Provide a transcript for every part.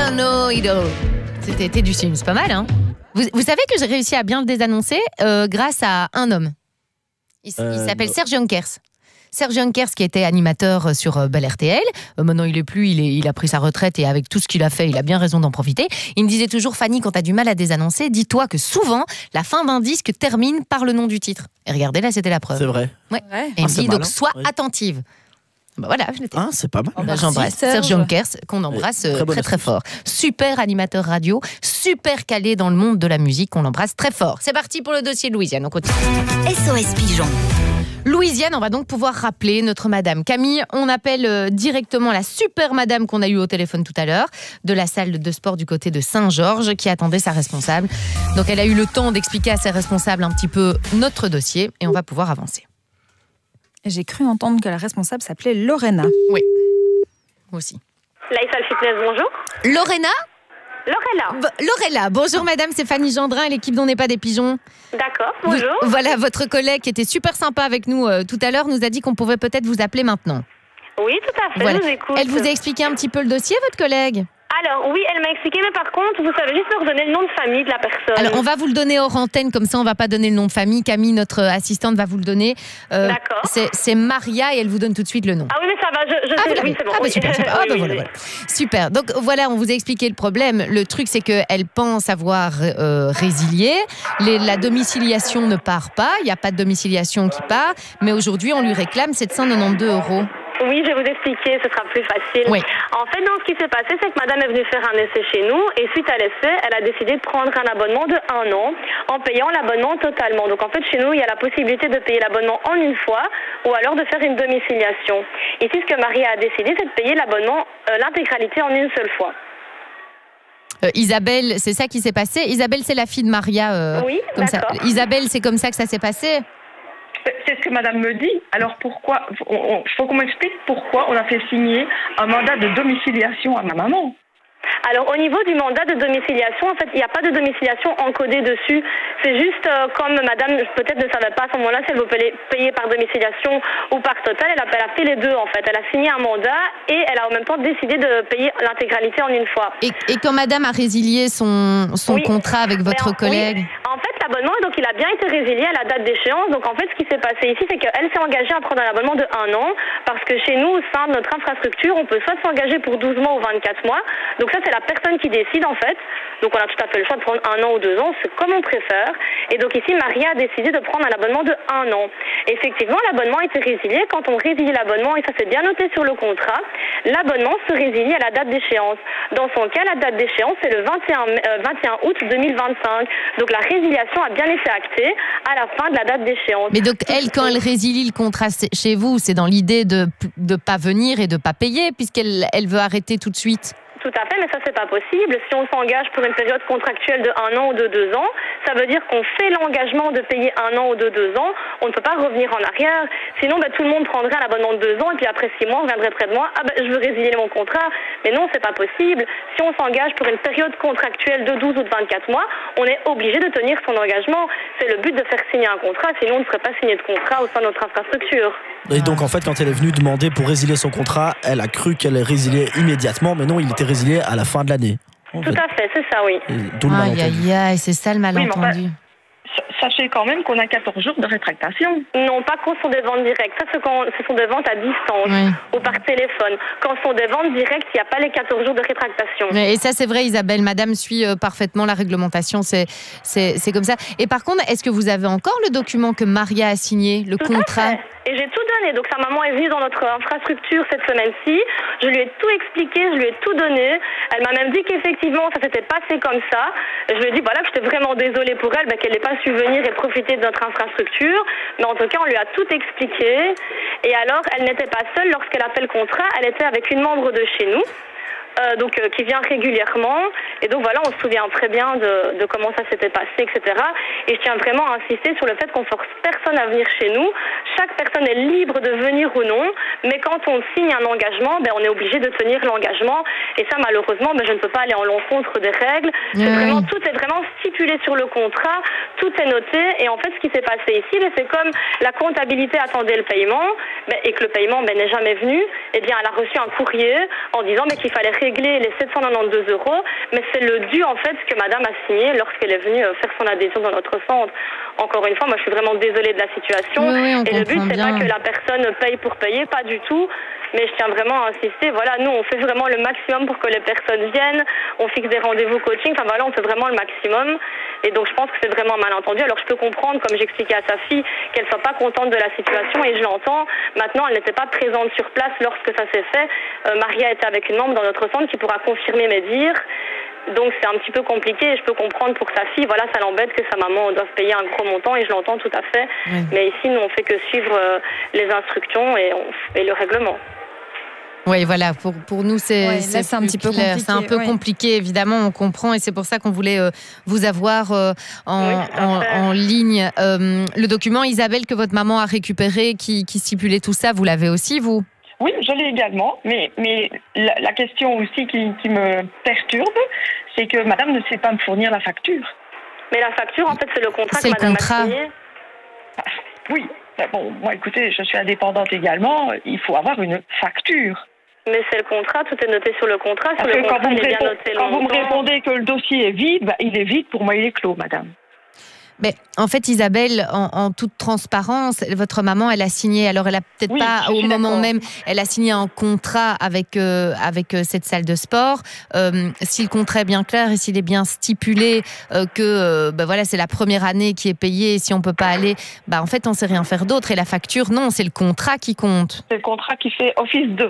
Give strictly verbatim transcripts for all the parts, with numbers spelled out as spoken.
don't know it all. C'était du Sims, c'est pas mal, hein. Vous, vous savez que j'ai réussi à bien le désannoncer euh, grâce à un homme. Il, euh, il s'appelle Serge Jonkers. Serge Jonkers qui était animateur sur euh, Bel R T L. Euh, maintenant, il est plus, il, est, il a pris sa retraite et avec tout ce qu'il a fait, il a bien raison d'en profiter. Il me disait toujours, Fanny, quand t'as du mal à désannoncer, dis-toi que souvent, la fin d'un disque termine par le nom du titre. Et regardez, là, c'était la preuve. C'est vrai. Ouais. Ouais. Et il ah, me dit, malin. donc, sois oui. attentive. Bah voilà, je l'étais. Ah, c'est pas mal. Oh, bah, j'embrasse Serge, Serge Jonkers, qu'on embrasse oui, très, très, très, très fort. Super animateur radio, super calé dans le monde de la musique, on l'embrasse très fort. C'est parti pour le dossier de Louisiane, on continue. S O S Pigeon. Louisiane, on va donc pouvoir rappeler notre madame Camille. On appelle euh, directement la super madame qu'on a eue au téléphone tout à l'heure, de la salle de sport du côté de Saint-Georges, qui attendait sa responsable. Donc elle a eu le temps d'expliquer à ses responsables un petit peu notre dossier et on va pouvoir avancer. J'ai cru entendre que la responsable s'appelait Lorena. Oui, moi aussi. Lifestyle Fitness, bonjour. Lorena Lorella. B- Lorella, bonjour madame, c'est Fanny Gendrin et l'équipe d'On n'est pas des pigeons. D'accord, bonjour. Vous, voilà, votre collègue qui était super sympa avec nous euh, tout à l'heure nous a dit qu'on pouvait peut-être vous appeler maintenant. Oui, tout à fait, Voilà. je vous écoute. Elle vous a expliqué un petit peu le dossier, votre collègue ? Alors, oui, elle m'a expliqué, mais par contre, vous savez juste me redonner le nom de famille de la personne. Alors, on va vous le donner hors antenne, comme ça on va pas donner le nom de famille. Camille, notre assistante, va vous le donner. Euh, D'accord. C'est, c'est Maria et elle vous donne tout de suite le nom. Ah oui, mais ça va, je, je Ah, sais, vous oui, c'est bon. Ah, bah, oui. super, super. Ah, Oui, bah, oui, voilà, oui. voilà. Super. Donc, voilà, on vous a expliqué le problème. Le truc, c'est qu'elle pense avoir euh, résilié. Les, la domiciliation ne part pas. Il n'y a pas de domiciliation qui part. Mais aujourd'hui, on lui réclame sept cent quatre-vingt-douze euros. Oui, je vais vous expliquer, ce sera plus facile. Oui. En fait, donc, ce qui s'est passé, c'est que madame est venue faire un essai chez nous et suite à l'essai, elle a décidé de prendre un abonnement de un an en payant l'abonnement totalement. Donc, en fait, chez nous, il y a la possibilité de payer l'abonnement en une fois ou alors de faire une domiciliation. Ici, ce que Marie a décidé, c'est de payer l'abonnement, euh, l'intégralité en une seule fois. Euh, Isabelle, c'est ça qui s'est passé. Isabelle, c'est la fille de Maria. Euh, Oui, comme ça. d'accord. Isabelle, c'est comme ça que ça s'est passé. C'est ce que madame me dit. Alors pourquoi, il faut qu'on m'explique pourquoi on a fait signer un mandat de domiciliation à ma maman. Alors, au niveau du mandat de domiciliation, en fait, il n'y a pas de domiciliation encodée dessus. C'est juste euh, comme madame, peut-être ne savait pas à ce moment-là si elle veut payer par domiciliation ou par total. Elle a, elle a fait les deux, en fait. Elle a signé un mandat et elle a en même temps décidé de payer l'intégralité en une fois. Et, et quand madame a résilié son, son Oui. contrat avec votre Mais en- collègue oui. En fait, l'abonnement, donc, il a bien été résilié à la date d'échéance. Donc, en fait, ce qui s'est passé ici, c'est qu'elle s'est engagée à prendre un abonnement de un an parce que chez nous, au sein de notre infrastructure, on peut soit s'engager pour douze mois ou vingt-quatre mois. Donc, ça, c'est la personne qui décide, en fait. Donc, on a tout à fait le choix de prendre un an ou deux ans. C'est comme on préfère. Et donc, ici, Maria a décidé de prendre un abonnement de un an. Effectivement, l'abonnement a été résilié. Quand on résilie l'abonnement, et ça, c'est bien noté sur le contrat, l'abonnement se résilie à la date d'échéance. Dans son cas, la date d'échéance, c'est le vingt et un, euh, vingt et un août deux mille vingt-cinq. Donc, la résiliation a bien été actée à la fin de la date d'échéance. Mais donc, elle, quand elle résilie le contrat chez vous, c'est dans l'idée de ne pas venir et de ne pas payer, puisqu'elle elle veut arrêter tout de suite. Tout à fait, mais ça, c'est pas possible. Si on s'engage pour une période contractuelle de un an ou de deux ans, ça veut dire qu'on fait l'engagement de payer un an ou de deux ans. On ne peut pas revenir en arrière. Sinon, ben, tout le monde prendrait un abonnement de deux ans et puis après six mois, on viendrait près de moi. Ah ben, je veux résilier mon contrat. Mais non, c'est pas possible. Si on s'engage pour une période contractuelle de douze ou de vingt-quatre mois, on est obligé de tenir son engagement. C'est le but de faire signer un contrat. Sinon, on ne serait pas signé de contrat au sein de notre infrastructure. Et donc en fait quand elle est venue demander pour résilier son contrat, elle a cru qu'elle résiliait immédiatement, mais non, il était résilié à la fin de l'année. En Tout fait. à fait, c'est ça, oui. Et d'où le Aïe, malentendu. aïe, aïe, c'est ça le malentendu. Oui, Sachez quand même qu'on a quatorze jours de rétractation. Non, pas quand ce sont des ventes directes. Ça, c'est quand ce sont des ventes à distance Oui. ou par téléphone. Quand ce sont des ventes directes, il n'y a pas les quatorze jours de rétractation. Et ça, c'est vrai, Isabelle. Madame suit euh, parfaitement la réglementation. C'est, c'est, c'est comme ça. Et par contre, est-ce que vous avez encore le document que Maria a signé, le Tout contrat? à fait. Et j'ai tout donné. Donc sa maman est venue dans notre infrastructure cette semaine-ci. Je lui ai tout expliqué, je lui ai tout donné. Elle m'a même dit qu'effectivement ça s'était passé comme ça. Je lui ai dit voilà que j'étais vraiment désolée pour elle, bah, qu'elle n'ait pas su venir et profiter de notre infrastructure. Mais en tout cas on lui a tout expliqué. Et alors elle n'était pas seule lorsqu'elle a fait le contrat. Elle était avec une membre de chez nous. Euh, donc euh, qui vient régulièrement et donc voilà on se souvient très bien de, de comment ça s'était passé, etc. Et je tiens vraiment à insister sur le fait qu'on force personne à venir chez nous. chaque personne est libre de venir ou non, mais quand on signe un engagement, ben, on est obligé de tenir l'engagement. Et ça, malheureusement, ben, je ne peux pas aller en l'encontre des règles. C'est Oui. vraiment, tout est vraiment stipulé sur le contrat, tout est noté. Et en fait, ce qui s'est passé ici, ben, c'est comme la comptabilité attendait le paiement ben, et que le paiement ben, n'est jamais venu. Eh bien, elle a reçu un courrier en disant ben, qu'il fallait régler les sept cent quatre-vingt-douze euros, mais c'est le dû en fait que madame a signé lorsqu'elle est venue faire son adhésion dans notre centre. Encore une fois, moi je suis vraiment désolée de la situation. Oui, oui, on et le but comprend c'est bien. pas que la personne paye pour payer, pas du tout. Mais je tiens vraiment à insister, voilà, nous on fait vraiment le maximum pour que les personnes viennent, on fixe des rendez-vous coaching, enfin voilà, on fait vraiment le maximum. Et donc je pense que c'est vraiment mal entendu. Alors je peux comprendre, comme j'expliquais à sa fille, qu'elle soit pas contente de la situation et je l'entends. Maintenant, elle n'était pas présente sur place lorsque ça s'est fait. Euh, Maria était avec une membre dans notre centre qui pourra confirmer mes dires. Donc c'est un petit peu compliqué et je peux comprendre pour sa fille, voilà, ça l'embête que sa maman doive payer un gros montant et je l'entends tout à fait. Oui. Mais ici, nous on fait que suivre euh, les instructions et, on, et le règlement. Oui, voilà, pour, pour nous, c'est, Ouais, là, c'est, c'est un plus petit peu clair. compliqué, C'est un peu ouais. compliqué, évidemment, on comprend, et c'est pour ça qu'on voulait euh, vous avoir euh, en, Oui, tout à en, fait. en ligne. Euh, le document, Isabelle, que votre maman a récupéré, qui, qui stipulait tout ça, vous l'avez aussi, vous ? Oui, je l'ai également, mais, mais la, la question aussi qui, qui me perturbe, c'est que madame ne sait pas me fournir la facture. Mais la facture, en fait, c'est le contrat C'est que le madame contrat. a signé. Oui, mais bon, moi écoutez, je suis indépendante également, il faut avoir une facture. Mais c'est le contrat, tout est noté sur le contrat. Sur Parce le que quand contrat, vous, me il est bien répond- noté le quand vous me montant. répondez que le dossier est vide, bah, il est vide, pour moi il est clos, madame. Mais en fait, Isabelle, en, en toute transparence, votre maman, elle a signé. Alors, elle a peut-être Oui, pas je au suis moment d'accord. même, elle a signé un contrat avec euh, avec euh, cette salle de sport. Euh, si le contrat est bien clair et s'il est bien stipulé euh, que euh, ben voilà, c'est la première année qui est payée, et si on peut pas aller, bah en fait, on sait rien faire d'autre. Et la facture, non, c'est le contrat qui compte. C'est le contrat qui fait office de,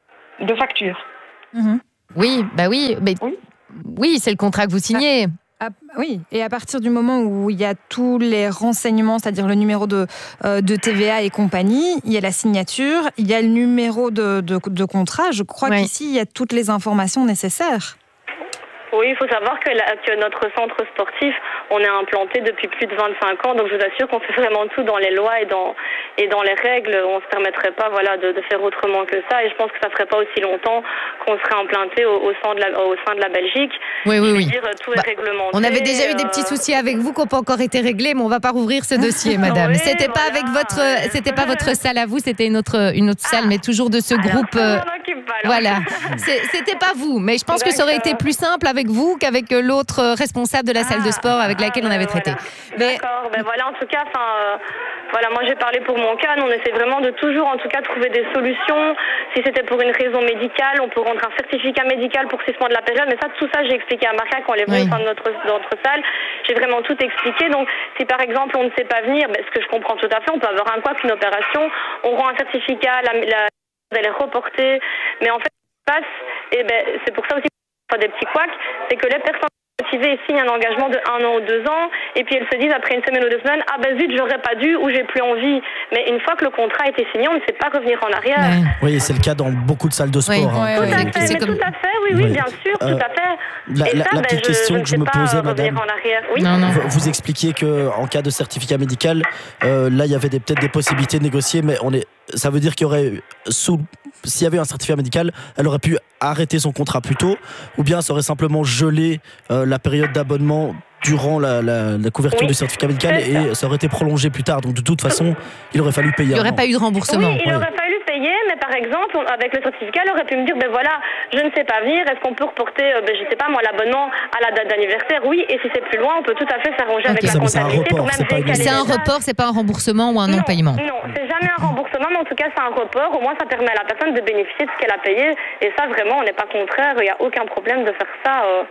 de facture. Mhm. Oui, bah oui, mais Oui. oui, c'est le contrat que vous signez. Ah, oui, et à partir du moment où il y a tous les renseignements, c'est-à-dire le numéro de, euh, de T V A et compagnie, il y a la signature, il y a le numéro de, de, de contrat, je crois Ouais. qu'ici, il y a toutes les informations nécessaires. Oui, il faut savoir que, la, que notre centre sportif, on est implanté depuis plus de vingt-cinq ans, donc je vous assure qu'on fait vraiment tout dans les lois et dans, et dans les règles. On ne se permettrait pas voilà, de, de faire autrement que ça, et je pense que ça ne ferait pas aussi longtemps qu'on serait implanté au, au, sein de la, au sein de la Belgique. Oui, oui, Je veux oui. dire, tout Bah, est réglementé. On avait déjà eu des euh, petits soucis avec vous qui n'ont pas encore été réglés, mais on va pas rouvrir ce dossier, madame. Oui, c'était pas voilà. avec votre, c'était pas votre salle à vous, c'était une autre, une autre salle, mais toujours de ce alors, groupe. ça, euh, on m'en occupe pas, alors. Voilà, C'est- c'était pas vous, mais je pense que ça aurait été D'accord. plus simple avec vous qu'avec euh, l'autre euh, responsable de la salle de sport avec laquelle on avait traité. Mais D'accord, ben voilà, en tout cas, enfin, euh, voilà, moi j'ai parlé pour mon cas, nous on essaie vraiment de toujours, en tout cas, trouver des solutions. Si c'était pour une raison médicale, on peut rendre un certificat médical pour suspendre la période, mais ça, tout ça, j'ai expliqué à Maria quand elle est venue Oui. au sein de notre, de notre salle. J'ai vraiment tout expliqué. Donc, si par exemple on ne sait pas venir, ben, ce que je comprends tout à fait, on peut avoir un quoi qu'une opération, on rend un certificat, la, la, elle est reportée, mais en fait, ce qui se passe, et ben, c'est pour ça aussi qu'il y a des petits couacs, c'est que les personnes motivées signent un engagement de un an ou deux ans, et puis elles se disent après une semaine ou deux semaines, ah ben zut, j'aurais pas dû ou j'ai plus envie. Mais une fois que le contrat a été signé, on ne sait pas revenir en arrière. ouais. Oui, c'est le cas dans beaucoup de salles de sport. Oui. hein. Ouais, Tout ouais, à ouais. fait, C'est mais comme- tout à fait, oui, oui, Ouais. bien sûr, Euh, tout à fait. La, Et la- ça, la ben, petite je, question je ne que je sais me pas posais, revenir madame. en arrière. Oui. Non, non. Vous, vous expliquiez qu'en cas de certificat médical, euh, là, il y avait des- peut-être des possibilités de négocier, mais on est, ça veut dire qu'il y aurait, sous, s'il y avait un certificat médical, elle aurait pu arrêter son contrat plus tôt, ou bien ça aurait simplement gelé euh, la période d'abonnement durant la, la- la couverture Oui, du certificat médical c'est et ça aurait été prolongé plus tard. Donc de toute façon, il aurait fallu payer. il n'y aurait avant. pas eu de remboursement. Oui, il Ouais. aurait fallu payer, mais par exemple, on- avec le certificat, elle aurait pu me dire, ben voilà, je ne sais pas venir, est-ce qu'on peut reporter, euh, ben, je sais pas moi, l'abonnement à la date d'anniversaire? Oui, et si c'est plus loin, on peut tout à fait s'arranger avec Ok. la Ça, mais c'est un comptabilité pour report, même c'est pas une- décaler C'est un les dates. report, c'est pas un remboursement ou un Non, non-paiement. non, c'est jamais un remboursement, mais en tout cas, c'est un report. Au moins, ça permet à la personne de bénéficier de ce qu'elle a payé. Et ça, vraiment, on n'est pas contraire. Il n'y a aucun problème de faire ça. euh,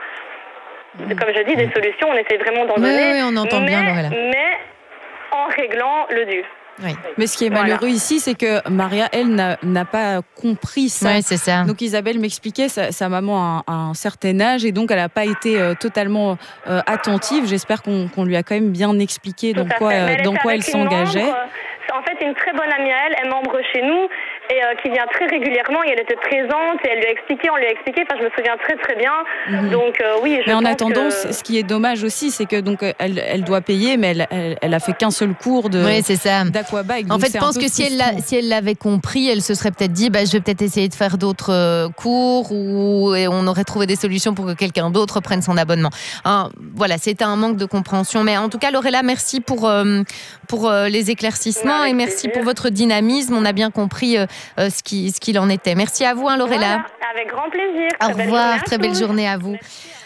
Comme je dis, des solutions, on essaie vraiment d'en Oui, donner. oui, on entend mais, bien, Lorella. mais en réglant le dû. Oui, Mais ce qui est Voilà. malheureux ici, c'est que Maria, elle, n'a n'a pas compris ça. ouais, c'est ça. Donc Isabelle m'expliquait, sa, sa maman a un, a un certain âge et donc elle n'a pas été euh, totalement euh, attentive. J'espère qu'on qu'on lui a quand même bien expliqué Tout dans à quoi, fait. Mais euh, elle dans était quoi elle avec une s'engageait. membre, euh, c'est en fait une très bonne amie à elle, elle est membre chez nous. et euh, qui vient très régulièrement. Et elle était présente et elle lui a expliqué, on lui a expliqué. Enfin, je me souviens très très bien. Mm-hmm. Donc euh, oui. Je mais en pense attendant, que... ce qui est dommage aussi, c'est que donc elle, elle doit payer, mais elle, elle, elle a fait qu'un seul cours de. Oui, c'est ça. D'aquabike. En fait, je pense que si elle, l'a, si elle l'avait compris, elle se serait peut-être dit, bah, je vais peut-être essayer de faire d'autres euh, cours, ou et on aurait trouvé des solutions pour que quelqu'un d'autre prenne son abonnement. Hein, voilà, c'était un manque de compréhension. Mais en tout cas, Lorella, merci pour euh, pour euh, les éclaircissements et merci plaisir. Pour votre dynamisme. On a bien compris euh, euh, ce qui ce qu'il en était. Merci à vous, hein, Lorella. Voilà, avec grand plaisir. Au revoir, très belle journée à vous.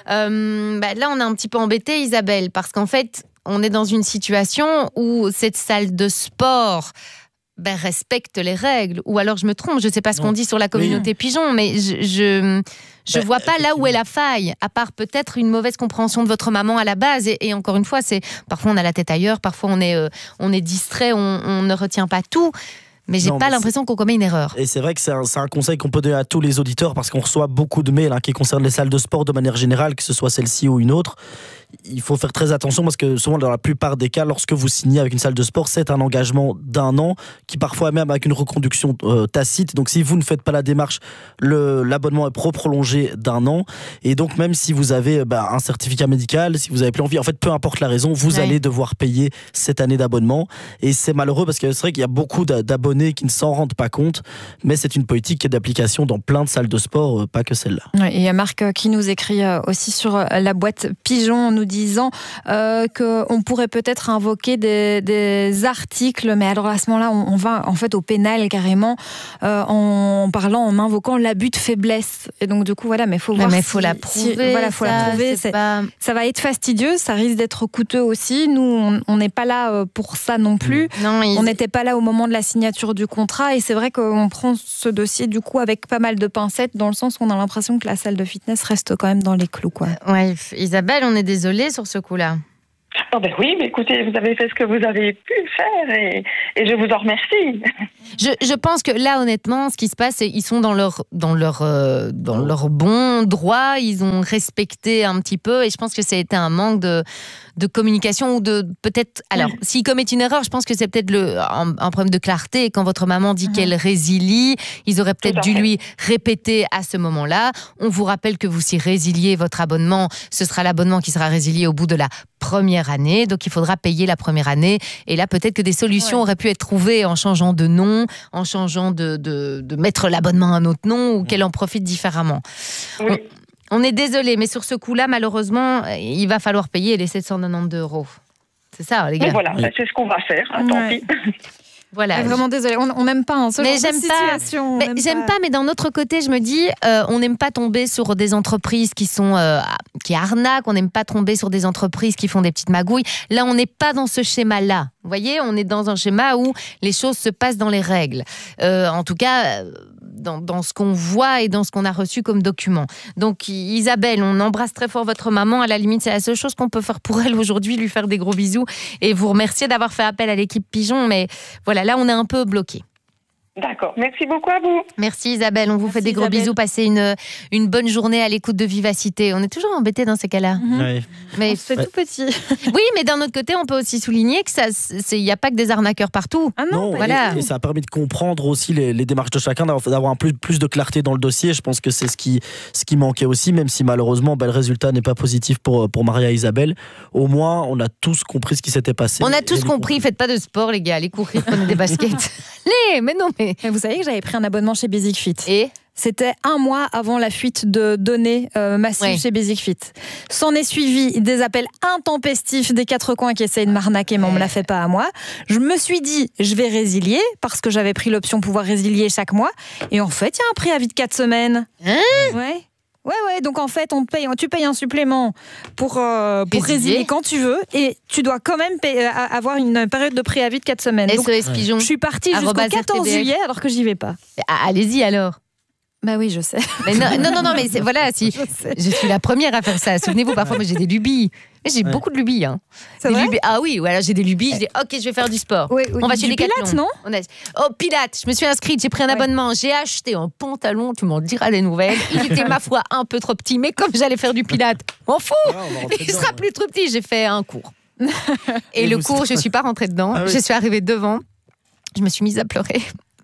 Euh, bah, là, on est un petit peu embêté, Isabelle, parce qu'en fait, on est dans une situation où cette salle de sport ben, respecte les règles. Ou alors je me trompe, je ne sais pas ce non. qu'on dit sur la communauté oui. pigeon, mais je je, je ben, vois pas là où est la faille, à part peut-être une mauvaise compréhension de votre maman à la base. Et, et encore une fois, c'est parfois on a la tête ailleurs, parfois on est, euh, on est distrait, on, on ne retient pas tout. Mais j'ai non, pas mais l'impression c'est... qu'on commet une erreur. Et c'est vrai que c'est un, c'est un conseil qu'on peut donner à tous les auditeurs parce qu'on reçoit beaucoup de mails hein, qui concernent les salles de sport de manière générale, que ce soit celle-ci ou une autre. Il faut faire très attention parce que souvent dans la plupart des cas, lorsque vous signez avec une salle de sport, c'est un engagement d'un an qui parfois même avec une reconduction euh, tacite. Donc si vous ne faites pas la démarche, le, l'abonnement est pro-prolongé d'un an. Et donc même si vous avez bah, un certificat médical, si vous avez plus envie, en fait peu importe la raison, vous oui. allez devoir payer cette année d'abonnement. Et c'est malheureux parce que c'est vrai qu'il y a beaucoup d'abonnés qui ne s'en rendent pas compte, mais c'est une politique qui est d'application dans plein de salles de sport, euh, pas que celle-là. Ouais, et il y a Marc qui nous écrit aussi sur la boîte Pigeon, nous disant euh, qu'on pourrait peut-être invoquer des, des articles, mais alors à ce moment-là, on, on va en fait au pénal carrément euh, en parlant, en invoquant l'abus de faiblesse. Et donc du coup, voilà, mais il faut voir. Mais si, faut la prouver. Si, voilà, faut ça, la prouver. C'est pas... Ça va être fastidieux, ça risque d'être coûteux aussi. Nous, on n'est pas là pour ça non plus. Non, ils... On n'était pas là au moment de la signature du contrat, et c'est vrai qu'on prend ce dossier du coup avec pas mal de pincettes, dans le sens qu'on a l'impression que la salle de fitness reste quand même dans les clous, quoi. Ouais, Isabelle, on est désolé sur ce coup-là. Oh ben oui, mais écoutez, vous avez fait ce que vous avez pu faire et, et je vous en remercie. Je, je pense que là, honnêtement, ce qui se passe, c'est qu'ils sont dans leur, dans, leur, euh, dans leur bon droit, ils ont respecté un petit peu et je pense que ça a été un manque de, de communication ou de peut-être... Alors, oui. s'ils commettent une erreur, je pense que c'est peut-être le, un, un problème de clarté et quand votre maman dit mmh. qu'elle résilie, ils auraient peut-être dû fait. lui répéter à ce moment-là. On vous rappelle que vous, si résiliez votre abonnement, ce sera l'abonnement qui sera résilié au bout de la première année, donc il faudra payer la première année. Et là, peut-être que des solutions ouais. auraient pu être trouvées en changeant de nom, en changeant de, de, de mettre l'abonnement à un autre nom ou qu'elle en profite différemment. Oui. On, on est désolé, mais sur ce coup-là, malheureusement, il va falloir payer les sept cent quatre-vingt-douze euros. C'est ça, les gars. Et voilà, oui. bah, c'est ce qu'on va faire, hein, tant ouais. pis. Voilà. Vraiment désolée, on n'aime pas hein, ce mais genre de situation. Pas, mais j'aime pas. pas, mais d'un autre côté, je me dis, euh, on n'aime pas tomber sur des entreprises qui sont euh, qui arnaquent, on n'aime pas tomber sur des entreprises qui font des petites magouilles. Là, on n'est pas dans ce schéma-là. Vous voyez, on est dans un schéma où les choses se passent dans les règles. Euh, en tout cas, dans, dans ce qu'on voit et dans ce qu'on a reçu comme document. Donc, Isabelle, on embrasse très fort votre maman. À la limite, c'est la seule chose qu'on peut faire pour elle aujourd'hui, lui faire des gros bisous et vous remercier d'avoir fait appel à l'équipe Pigeon. Mais voilà, là, on est un peu bloqué. D'accord, merci beaucoup à vous. Merci Isabelle, on vous merci fait des gros Isabelle. bisous, passez une, une bonne journée à l'écoute de Vivacité. On est toujours embêtés dans ces cas-là. Mmh. Ouais. Mais c'est ouais. tout petit. Oui, mais d'un autre côté, on peut aussi souligner que ça, il n'y a pas que des arnaqueurs partout. Ah non, non voilà. Et, et ça a permis de comprendre aussi les, les démarches de chacun, d'avoir, d'avoir un plus, plus de clarté dans le dossier. Je pense que c'est ce qui, ce qui manquait aussi, même si malheureusement ben, le résultat n'est pas positif pour, pour Maria et Isabelle. Au moins, on a tous compris ce qui s'était passé. On a tous compris. compris, faites pas de sport les gars, allez courir, prenez des baskets. Allez, mais non mais... mais vous savez que j'avais pris un abonnement chez Basic Fit. Et c'était un mois avant la fuite de données euh, massives ouais. chez Basic Fit. S'en est suivi des appels intempestifs des quatre coins qui essayent de m'arnaquer, mais on me la fait pas à moi. Je me suis dit, je vais résilier, parce que j'avais pris l'option pouvoir résilier chaque mois. Et en fait, il y a un préavis de quatre semaines. Hein ouais. Ouais, ouais, donc en fait, on paye, tu payes un supplément pour, euh, pour résilier quand tu veux et tu dois quand même payer, avoir une période de préavis de quatre semaines. S O S donc, Pigeon. Je suis partie jusqu'au quatorze juillet alors que j'y vais pas. Ah, allez-y alors. Bah oui, je sais. Mais non, non, non, non, mais c'est, voilà, si je, je suis la première à faire ça. Souvenez-vous, parfois, moi, j'ai des lubies. J'ai ouais. beaucoup de lubies. Hein. C'est des vrai lubies. Ah oui, voilà, j'ai des lubies. Je dis, ok, je vais faire du sport. Oui, oui, on va chez les Pilates, non on a... Oh, Pilates, je me suis inscrite, j'ai pris un ouais. abonnement, j'ai acheté un pantalon, tu m'en diras des nouvelles. Il était, ma foi, un peu trop petit, mais comme j'allais faire du Pilates, m'en fous. Ouais, il sera plus trop petit. J'ai fait un cours. Et, Et le cours, je ne suis pas rentrée dedans. Ah oui. Je suis arrivée devant. Je me suis mise à pleurer.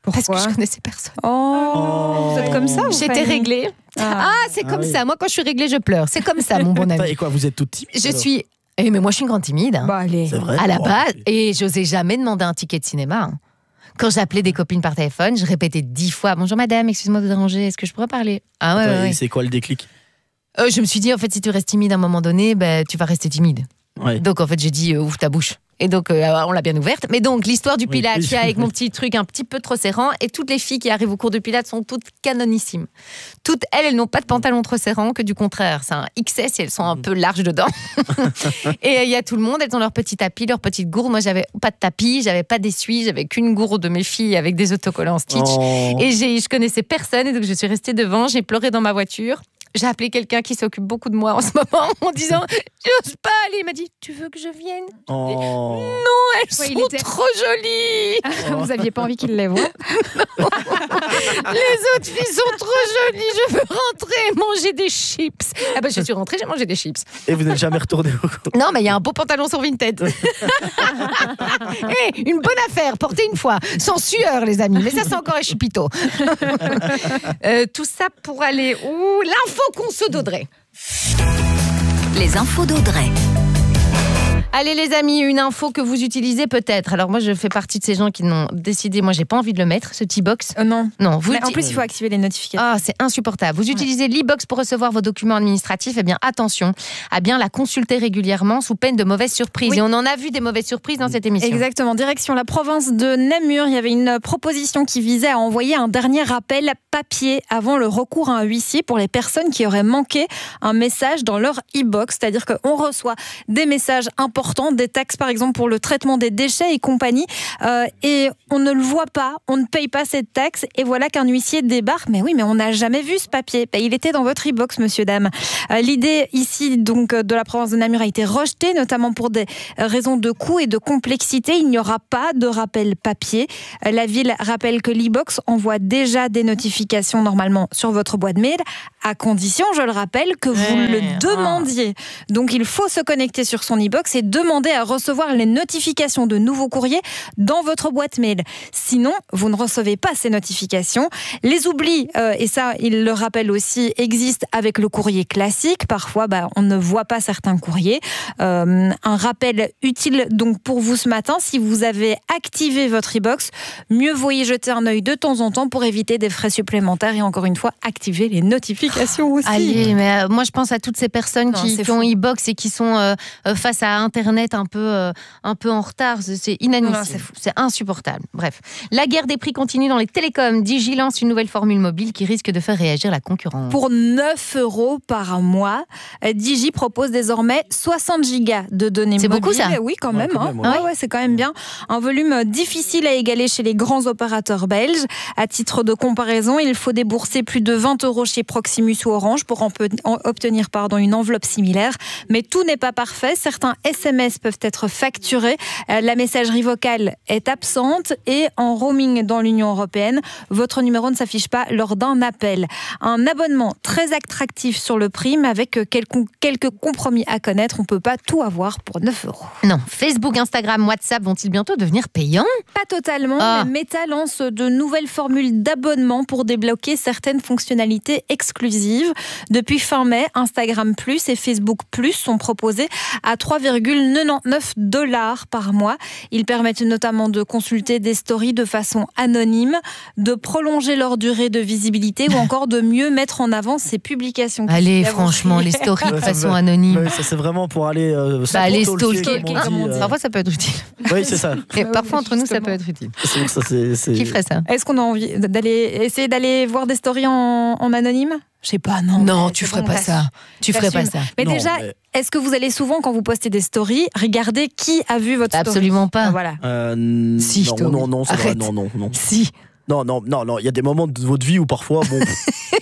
Pourquoi ? Parce que je connaissais personne. Oh, Oh. vous êtes comme ça, vous, J'étais Fanny ? réglée. Ah. Ah, c'est Ah comme oui. ça. Moi, quand je suis réglée, je pleure. C'est comme ça, mon bon ami. Et quoi, vous êtes toute timide Je alors suis. Eh, mais moi, je suis une grande timide. hein. Bah, allez. C'est vrai À la Oh, base, ok. et j'osais jamais demander un ticket de cinéma. hein. Quand j'appelais des copines par téléphone, je répétais dix fois bonjour madame, excuse-moi de déranger, est-ce que je pourrais parler ? Ah ouais, Attends, ouais, et ouais. c'est quoi le déclic? Euh, je me suis dit en fait si tu restes timide à un moment donné, ben tu vas rester timide. Ouais. Donc en fait j'ai dit euh, ouvre ta bouche. Et donc euh, on l'a bien ouverte. Mais donc l'histoire du Oui, Pilates, oui. avec mon petit truc un petit peu trop serrant, et toutes les filles qui arrivent au cours de Pilates sont toutes canonissimes. Toutes elles, elles n'ont pas de pantalon trop serrant, que du contraire, c'est un X S et elles sont un peu larges dedans. Et il euh, y a tout le monde, elles ont leur petit tapis, leur petite gourde. Moi j'avais pas de tapis, j'avais pas d'essuie, j'avais qu'une gourde de mes filles avec des autocollants Stitch. Oh. Et j'ai, je connaissais personne et donc je suis restée devant, j'ai pleuré dans ma voiture. J'ai appelé quelqu'un qui s'occupe beaucoup de moi en ce moment en disant j'ose pas aller. Il m'a dit tu veux que je vienne ? Oh. Elles Ouais, il sont était- trop jolies. Vous aviez pas envie qu'il les voie ? Les autres filles sont trop jolies. Je veux rentrer manger des chips. Ah ben je suis rentrée, j'ai mangé des chips. Et vous n'êtes jamais retourné au cours. Non mais il y a un beau pantalon sur Vinted. Eh, une bonne affaire, portée une fois, sans sueur les amis. Mais ça c'est encore un chipito. Euh, tout ça pour aller où ? L'info conso d'Audrey. Les infos d'Audrey. Allez les amis, une info que vous utilisez peut-être. Alors moi je fais partie de ces gens qui n'ont décidé, moi j'ai pas envie de le mettre, ce T-Box. Euh, Non. Non, vous Mais en uti- plus, il faut activer les notifications. Ah, c'est insupportable. Vous utilisez l'e-box pour recevoir vos documents administratifs, eh bien attention à bien la consulter régulièrement sous peine de mauvaises surprises. Oui. Et on en a vu des mauvaises surprises dans cette émission. Exactement. Direction la province de Namur, il y avait une proposition qui visait à envoyer un dernier rappel papier avant le recours à un huissier pour les personnes qui auraient manqué un message dans leur e-box. C'est-à-dire qu'on reçoit des messages importants, des taxes par exemple pour le traitement des déchets et compagnie, euh, et on ne le voit pas, on ne paye pas cette taxe, et voilà qu'un huissier débarque. Mais oui, mais on n'a jamais vu ce papier. Ben, il était dans votre e-box, monsieur, dame. Euh, l'idée ici donc de la province de Namur a été rejetée, notamment pour des raisons de coût et de complexité. Il n'y aura pas de rappel papier. Euh, la ville rappelle que l'e-box envoie déjà des notifications normalement sur votre boîte mail, à condition, je le rappelle, que vous Ouais. le demandiez. Donc il faut se connecter sur son e-box et demander à recevoir les notifications de nouveaux courriers dans votre boîte mail. Sinon, vous ne recevez pas ces notifications. Les oublis, euh, et ça, il le rappelle aussi, existent avec le courrier classique. Parfois, bah, on ne voit pas certains courriers. Euh, un rappel utile donc pour vous ce matin, si vous avez activé votre e-box, mieux vaut y jeter un œil de temps en temps pour éviter des frais supplémentaires et encore une fois, activer les notifications aussi. Allez, mais euh, moi je pense à toutes ces personnes Non, qui, c'est qui ont fou. e-box et qui sont euh, euh, face à Internet un peu, euh, un peu en retard. C'est- C'est inadmissible. Non, non, c'est fou. C'est insupportable. Bref, la guerre des prix continue dans les télécoms. Digi lance une nouvelle formule mobile qui risque de faire réagir la concurrence. Pour neuf euros par mois, euh, Digi propose désormais soixante gigas de données C'est mobiles. beaucoup, ça. Oui, quand Ouais, même. quand hein. même, ouais. Ouais, ouais, c'est quand même bien. Un volume difficile à égaler chez les grands opérateurs belges. À titre de comparaison, il faut débourser plus de vingt euros chez Proximus ou Orange pour en pe- en obtenir pardon, une enveloppe similaire. Mais tout n'est pas parfait. Certains S M S peuvent être facturés. Euh, La messagerie vocale est absente et en roaming dans l'Union européenne, votre numéro ne s'affiche pas lors d'un appel. Un abonnement très attractif sur le prix, mais avec quelques, quelques compromis à connaître. On ne peut pas tout avoir pour neuf euros. Non, Facebook, Instagram, WhatsApp vont-ils bientôt devenir payants ? Pas totalement, Ah. mais Meta lance de nouvelles formules d'abonnement pour débloquer certaines fonctionnalités exclusives. Depuis fin mai, Instagram Plus et Facebook Plus sont proposés à trois virgule quatre-vingt-dix-neuf dollars par mois. Ils permettent notamment de consulter des stories de façon anonyme, de prolonger leur durée de visibilité ou encore de mieux mettre en avant ses publications. Allez, Qu'est-ce que franchement, vous les criez stories de Ouais, ça façon me- anonyme. Ouais, ça c'est vraiment pour aller euh, Bah, les s'auto-stalker, stalker, comme on comme on dit, dit. euh. Parfois, ça peut être utile. Oui, c'est ça. Et oui, parfois, entre nous, ça justement. peut être utile. C'est pour ça, c'est- c'est- Qui ferait ça ? Est-ce qu'on a envie d'aller essayer d'aller voir des stories en, en anonyme ? Je sais pas, non. Non, mais tu c'est ferais bon, pas reste. ça. Tu ferais pas J'assume. ça. Mais Non, déjà, mais- est-ce que vous allez souvent, quand vous postez des stories, regarder qui a vu votre story ? Absolument pas. Ah, voilà. Euh, Si, je te- non, non, non, c'est vrai, Arrête. non, non, non. Si. Non, non, non, non, il y a des moments de votre vie où parfois, bon,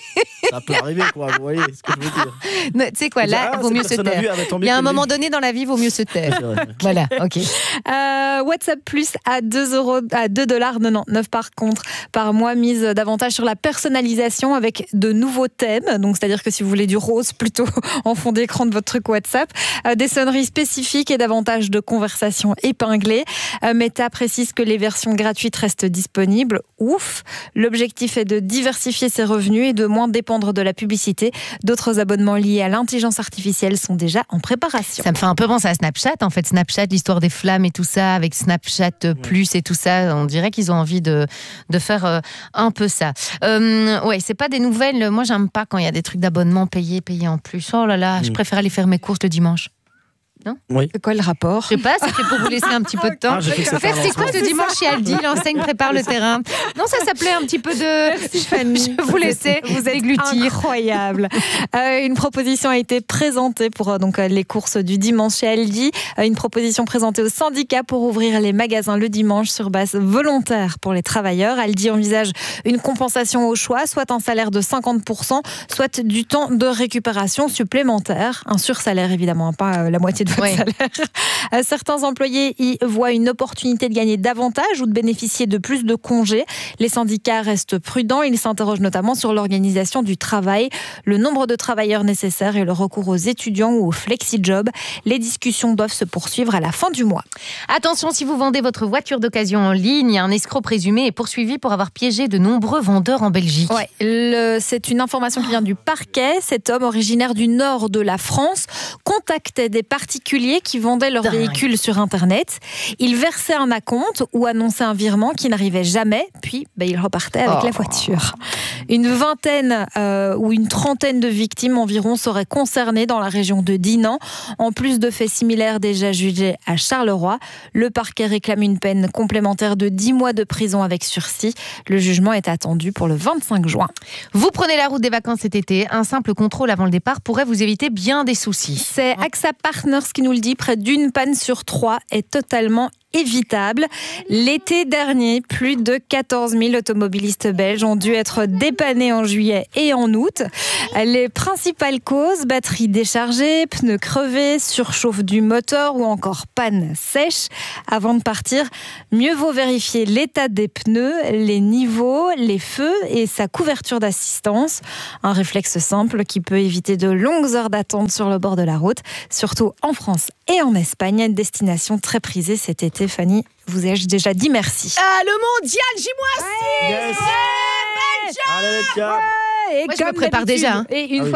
Ça peut arriver, quoi. Vous voyez ce que je veux dire. Tu sais quoi, là, ah, vaut mieux se taire. Vu, ah, bah, Il y a un moment donné dans la vie, vaut mieux se taire. C'est vrai. Voilà, ok. Euh, WhatsApp Plus à deux euros, à deux dollars quatre-vingt-dix-neuf par contre par mois, mise davantage sur la personnalisation avec de nouveaux thèmes. Donc, c'est-à-dire que si vous voulez du rose plutôt en fond d'écran de votre truc WhatsApp, euh, des sonneries spécifiques et davantage de conversations épinglées. Euh, Meta précise que les versions gratuites restent disponibles. Ouf! L'objectif est de diversifier ses revenus et de moins dépendre de la publicité. D'autres abonnements liés à l'intelligence artificielle sont déjà en préparation. Ça me fait un peu penser à Snapchat, en fait. Snapchat, l'histoire des flammes et tout ça, avec Snapchat Plus et tout ça, on dirait qu'ils ont envie de, de faire euh, un peu ça. Euh, ouais, c'est pas des nouvelles. Moi, j'aime pas quand il y a des trucs d'abonnement payés, payés en plus. Oh là là, je préfère aller faire mes courses le dimanche. Non ? Oui. C'est quoi le rapport ? Je sais pas, c'était pour vous laisser un petit peu de temps. Ah, j'ai cru que c'était Faire un ses lancement. courses le dimanche chez Aldi, l'enseigne prépare le terrain. Non, ça s'appelait un petit peu de... Je vous laisser Vous êtes déglutir. incroyable. Euh, une proposition a été présentée pour euh, donc, euh, les courses du dimanche chez Aldi. Euh, une proposition présentée au syndicat pour ouvrir les magasins le dimanche sur base volontaire pour les travailleurs. Aldi envisage une compensation au choix, soit un salaire de cinquante pour cent, soit du temps de récupération supplémentaire. Un sursalaire, évidemment, pas euh, la moitié de votre Ouais. salaire. Euh, Certains employés y voient une opportunité de gagner davantage ou de bénéficier de plus de congés. Les syndicats restent prudents. Ils s'interrogent notamment sur l'organisation du travail, le nombre de travailleurs nécessaires et le recours aux étudiants ou aux flexi-jobs. Les discussions doivent se poursuivre à la fin du mois. Attention, si vous vendez votre voiture d'occasion en ligne, un escroc présumé est poursuivi pour avoir piégé de nombreux vendeurs en Belgique. Ouais, le- c'est une information qui vient du parquet. Cet homme, originaire du nord de la France, contactait des particuliers qui vendaient leurs Dingue. véhicules sur Internet. Il versait un acompte ou annonçait un virement qui n'arrivait jamais, puis bah, il repartait avec Oh. la voiture. Une vingtaine euh, ou une trentaine de victimes environ seraient concernées dans la région de Dinan. En plus de faits similaires déjà jugés à Charleroi, le parquet réclame une peine complémentaire de dix mois de prison avec sursis. Le jugement est attendu pour le vingt-cinq juin. Vous prenez la route des vacances cet été, un simple contrôle avant le départ pourrait vous éviter bien des soucis. C'est AXA Partners qui nous le dit, près d'une panne sur trois est totalement évitable. L'été dernier, plus de quatorze mille automobilistes belges ont dû être dépannés en juillet et en août. Les principales causes, batterie déchargée, pneus crevés, surchauffe du moteur ou encore panne sèche. Avant de partir, mieux vaut vérifier l'état des pneus, les niveaux, les feux et sa couverture d'assistance. Un réflexe simple qui peut éviter de longues heures d'attente sur le bord de la route, surtout en France et en Espagne, une destination très prisée cet été. Fanny, vous ai-je déjà dit merci. Ah, le mondial, j'y moi aussi. Yes. Allez, les gars. Et Moi, je me comme prépare d'habitude, déjà, hein. Et une Ah oui. fois